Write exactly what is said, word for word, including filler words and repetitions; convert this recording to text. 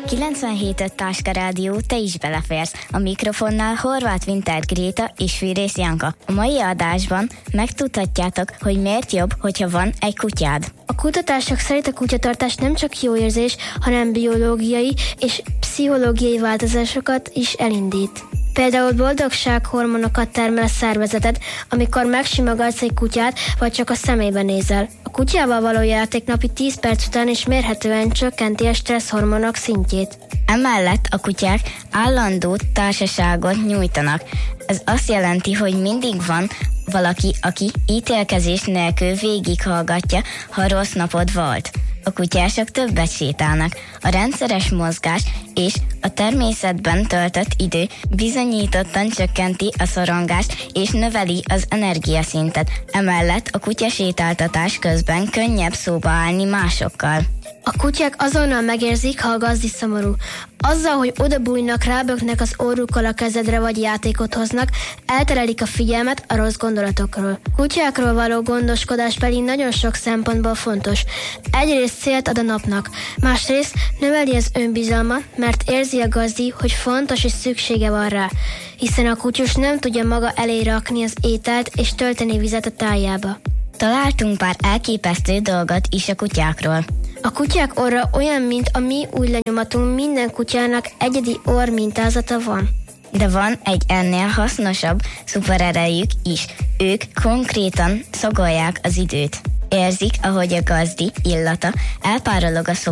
kilencvenhét öt Táska Rádió, te is beleférsz. A mikrofonnál Horváth Winter Gréta és Fűrész Janka. A mai adásban megtudhatjátok, hogy miért jobb, hogyha van egy kutyád. A kutatások szerint a kutyatartás nem csak jó érzés, hanem biológiai és pszichológiai változásokat is elindít. Például boldogsághormonokat termel a szervezeted, amikor megsimogatsz egy kutyát, vagy csak a szemébe nézel. A kutyával való játék napi tíz perc után is mérhetően csökkenti a stresszhormonok szintjét. Emellett a kutyák állandó társaságot nyújtanak. Ez azt jelenti, hogy mindig van valaki, aki ítélkezés nélkül végighallgatja, ha rossz napod volt. A kutyások többet sétálnak. A rendszeres mozgás és a természetben töltött idő bizonyítottan csökkenti a szorongást és növeli az energiaszintet. Emellett a kutyasétáltatás közben könnyebb szóba állni másokkal. A kutyák azonnal megérzik, ha a gazdi szomorú. Azzal, hogy odabújnak, ráböknek az orrukkal a kezedre vagy játékot hoznak, elterelik a figyelmet a rossz gondolatokról. Kutyákról való gondoskodás pedig nagyon sok szempontból fontos. Egyrészt célt ad a napnak, másrészt növeli az önbizalmat, mert érzi a gazdi, hogy fontos és szüksége van rá, hiszen a kutyus nem tudja maga elé rakni az ételt és tölteni vizet a tájába. Találtunk pár elképesztő dolgot is a kutyákról. A kutyák orra olyan, mint a mi ujjlenyomatunk, minden kutyának egyedi orr mintázata van. De van egy ennél hasznosabb szupererejük is. Ők konkrétan szagolják az időt. Érzik, ahogy a gazdi illata elpárolog a szobában.